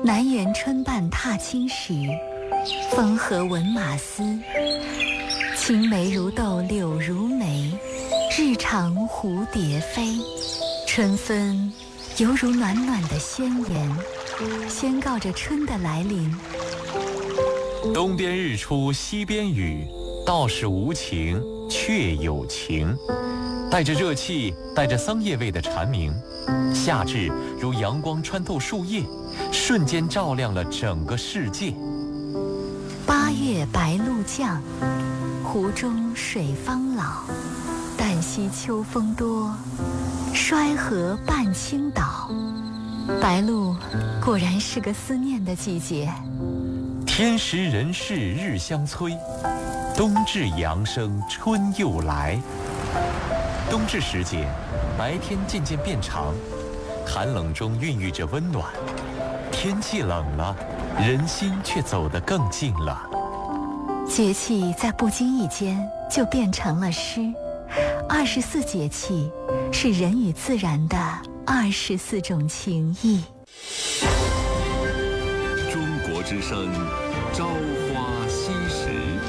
南园春半踏青时，风和闻马嘶。青梅如豆柳如眉，日长蝴蝶飞。春分犹如暖暖的宣言，宣告着春的来临。 东边日出西边雨，道是无晴却有晴。带着热气，带着桑叶味的蝉鸣，夏至如阳光穿透树叶，瞬间照亮了整个世界。 八月白露降，湖中水方老。旦夕秋风多，衰河半倾倒。白露果然是个思念的季节。 天时人事日相催，冬至阳生春又来。冬至时节，白天渐渐变长，寒冷中孕育着温暖。天气冷了，人心却走得更近了。 节气在不经意间就变成了诗。24节气是人与自然的24种情谊。 中国之声，朝花夕拾。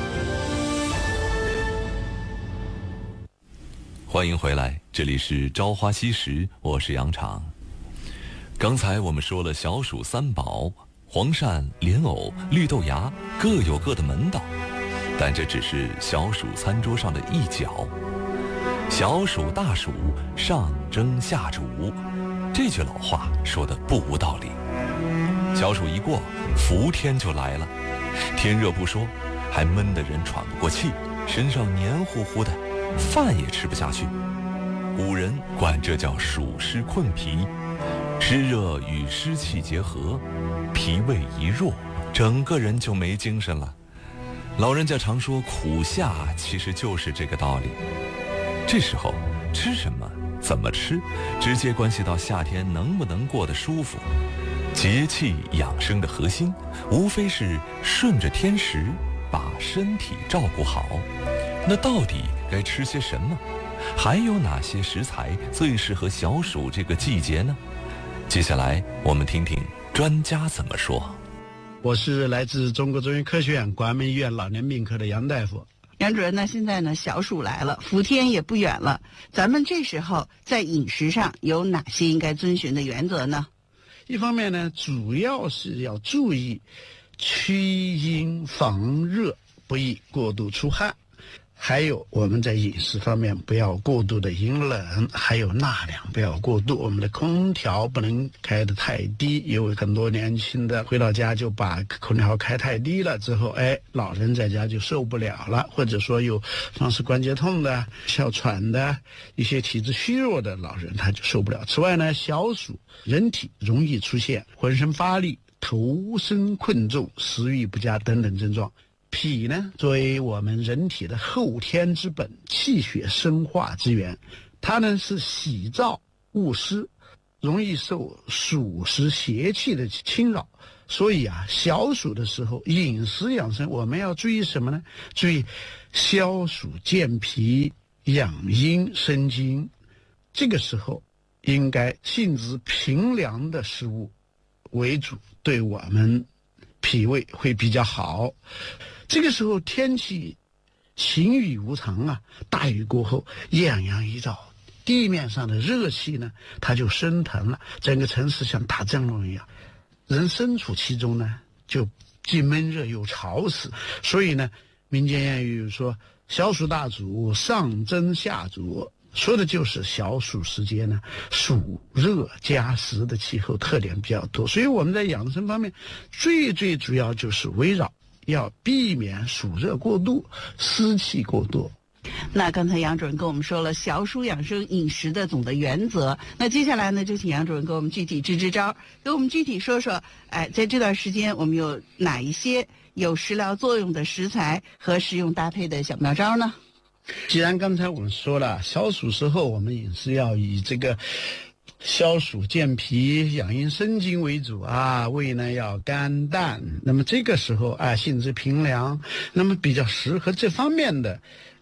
欢迎回来，这里是朝花夕拾，我是杨昶。刚才我们说了小暑三宝，黄鳝、莲藕、绿豆芽各有各的门道，但这只是小暑餐桌上的一角。小暑大暑，上蒸下煮，这句老话说的不无道理。小暑一过，伏天就来了，天热不说，还闷得人喘不过气，身上黏糊糊的，饭也吃不下去。古人管这叫暑湿困脾，湿热与湿气结合，脾胃一弱，整个人就没精神了。老人家常说苦夏，其实就是这个道理。这时候吃什么怎么吃，直接关系到夏天能不能过得舒服。节气养生的核心，无非是顺着天时，把身体照顾好。那到底该吃些什么？还有哪些食材最适合小暑这个季节呢？接下来我们听听专家怎么说。 我是来自中国中医科学院广安门医院老年病科的杨大夫。 杨主任呢，现在呢小暑来了，伏天也不远了，咱们这时候在饮食上有哪些应该遵循的原则呢？ 一方面呢，主要是要注意驱阴防热，不宜过度出汗。还有我们在饮食方面不要过度的阴冷，还有纳凉不要过度，我们的空调不能开得太低，有很多年轻的回到家就把空调开太低了，之后老人在家就受不了了，或者说有风湿关节痛的、哮喘的、一些体质虚弱的老人他就受不了。此外呢，小暑人体容易出现浑身发力、头身困重、食欲不佳等等症状。脾呢，作为我们人体的后天之本，气血生化之源，它呢是喜燥恶湿，容易受暑湿邪气的侵扰。所以啊，小暑的时候饮食养生我们要注意什么呢？注意消暑健脾、养阴生津。这个时候应该性质平凉的食物为主，对我们脾胃会比较好。这个时候天气晴雨无常啊，大雨过后艳阳一照，地面上的热气呢它就升腾了，整个城市像打蒸笼一样，人身处其中呢就既闷热又潮湿。所以呢，民间谚语说小暑大暑，上蒸下煮，说的就是小暑时节呢，暑热加湿的气候特点比较多。所以我们在养生方面最主要就是围绕要避免暑热过度、湿气过多。 那刚才杨主任跟我们说了小暑养生饮食的总的原则，那接下来呢，就请杨主任给我们具体支招，给我们具体说说，在这段时间我们有哪一些有食疗作用的食材和食用搭配的小妙招呢？ 既然刚才我们说了，小暑时候我们饮食要以这个消暑健脾、养阴生津为主啊，胃呢要干淡。那么这个时候性质平凉，那么比较适合这方面的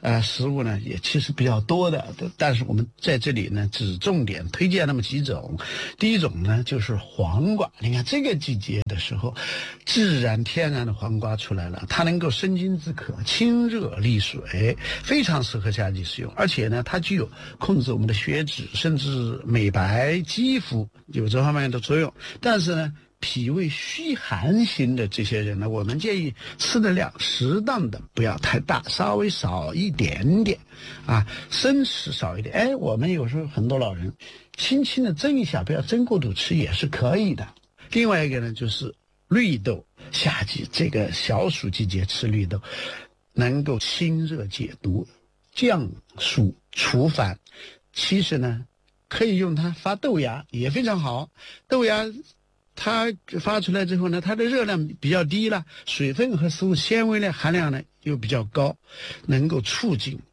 食物呢也其实比较多的，但是我们在这里呢只重点推荐那么几种。第一种呢就是黄瓜，你看这个季节的时候，自然天然的黄瓜出来了，它能够生津止渴、清热利水，非常适合夏季食用。而且呢，它具有控制我们的血脂，甚至美白肌肤，有这方面的作用。但是呢，脾胃虚寒型的这些人呢，我们建议吃的量适当的，不要太大，稍微少一点点啊，生吃少一点。我们有时候很多老人轻轻的蒸一下，不要蒸过度吃也是可以的。另外一个呢，就是绿豆，夏季这个小暑季节吃绿豆，能够清热解毒、降暑除烦。其实呢，可以用它发豆芽也非常好。豆芽它发出来之后呢，它的热量比较低了，水分和食物纤维的含量呢又比较高，能够促进